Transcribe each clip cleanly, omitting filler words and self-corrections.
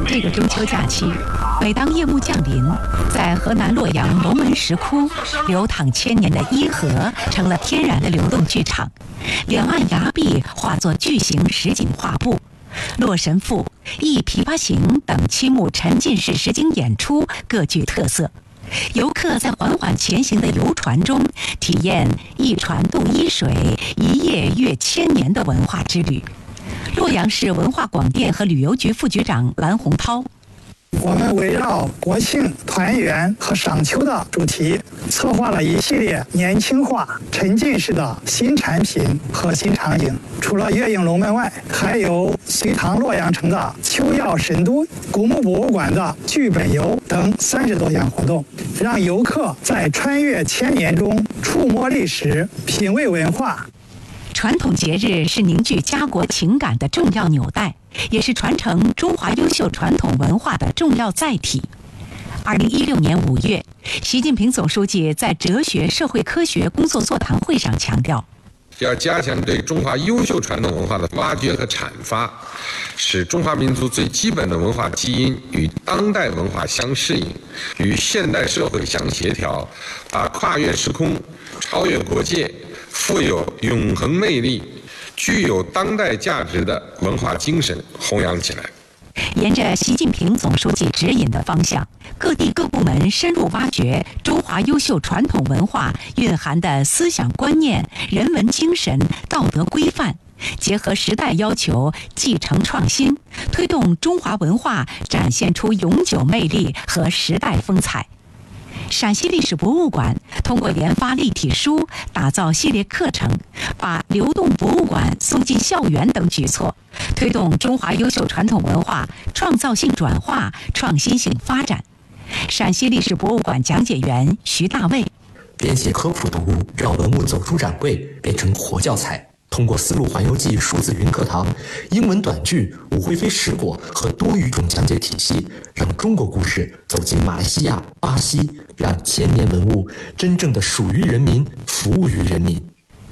这个中秋假期，每当夜幕降临，在河南洛阳龙门石窟，流淌千年的伊河成了天然的流动剧场，两岸崖壁化作巨型实景画布，《洛神赋》《忆琵琶行》等七幕沉浸式实景演出各具特色。游客在缓缓前行的游船中，体验一船渡一水，一夜越千年的文化之旅。洛阳市文化广电和旅游局副局长蓝洪涛： 我们围绕国庆、团圆和赏秋的主题，策划了一系列年轻化、沉浸式的新产品和新场景。除了月影龙门外，还有隋唐洛阳城的秋曜神都、古墓博物馆的剧本游等30多项活动，让游客在穿越千年中触摸历史、品味文化。 传统节日是凝聚家国情感的重要纽带，也是传承中华优秀传统文化的重要载体。2016年5月，习近平总书记在哲学社会科学工作座谈会上强调， 要加强对中华优秀传统文化的挖掘和阐发，使中华民族最基本的文化基因与当代文化相适应，与现代社会相协调，把跨越时空、超越国界、富有永恒魅力、具有当代价值的文化精神弘扬起来。 沿着习近平总书记指引的方向，各地各部门深入挖掘中华优秀传统文化蕴含的思想观念、人文精神、道德规范，结合时代要求，继承创新，推动中华文化展现出永久魅力和时代风采。陕西历史博物馆通过研发立体书、打造系列课程，把流动博物馆送进校园等举措，推动中华优秀传统文化创造性转化、创新性发展。陕西历史博物馆讲解员徐大卫： 编写科普读物，让文物走出展柜，变成活教材。通过丝路环游记数字云课堂、英文短剧、武惠妃食果和多语种讲解体系，让中国故事走进马来西亚、巴西，让千年文物真正的属于人民，服务于人民。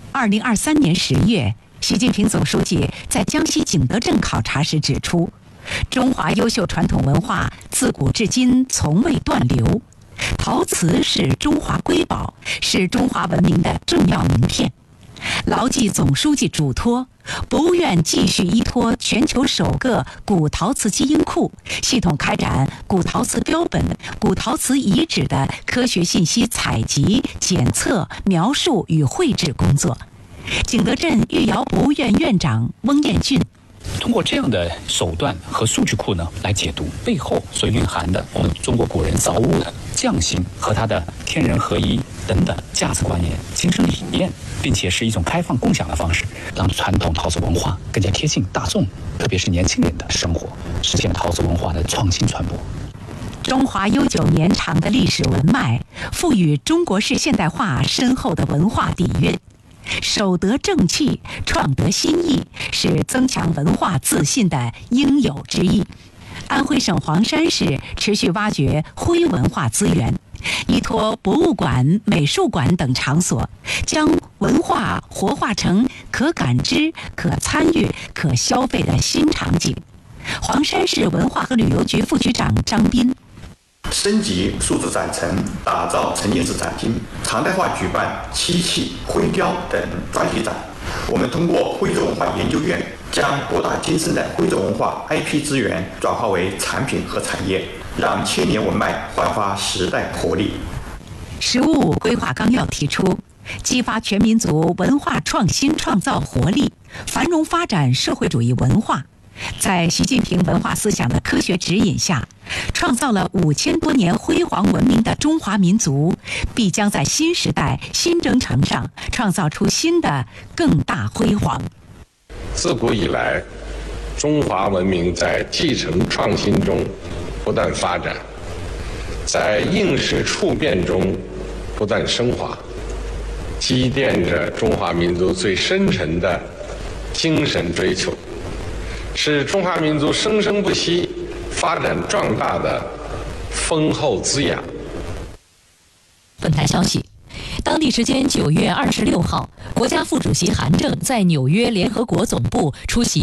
2023年10月，习近平总书记在江西景德镇考察时指出，中华优秀传统文化自古至今从未断流，陶瓷是中华瑰宝，是中华文明的重要名片。牢记总书记嘱托，博物院继续依托全球首个古陶瓷基因库，系统开展古陶瓷标本、古陶瓷遗址的科学信息采集、检测、描述与绘制工作。景德镇御窑博物院院长翁彦俊： 通过这样的手段和数据库呢，来解读背后所蕴含的我们中国古人造物的匠心和它的天人合一等等价值观念、精神理念，并且是一种开放共享的方式，让传统陶瓷文化更加贴近大众，特别是年轻人的生活，实现陶瓷文化的创新传播。 中华悠久绵长的历史文脉，赋予中国式现代化深厚的文化底蕴。守得正气，创得新意，是增强文化自信的应有之义。安徽省黄山市持续挖掘徽文化资源，依托博物馆、美术馆等场所，将文化活化成可感知、可参与、可消费的新场景。黄山市文化和旅游局副局长张斌： 升级数字展陈，打造沉浸式展厅，常态化举办漆器、徽雕等专题展。我们通过徽州文化研究院，将博大精深的徽州文化 IP 资源转化为产品和产业，让千年文脉焕发时代活力。 “15五”规划纲要提出，激发全民族文化创新创造活力，繁荣发展社会主义文化。在习近平文化思想的科学指引下，创造了5000多年辉煌文明的中华民族，必将在新时代新征程上创造出新的更大辉煌。 自古以来，中华文明在继承创新中不断发展，在应时处变中不断升华，积淀着中华民族最深沉的精神追求，是中华民族生生不息、发展壮大的丰厚滋养。 本台消息，当地时间9月26号，国家副主席韩正在纽约联合国总部出席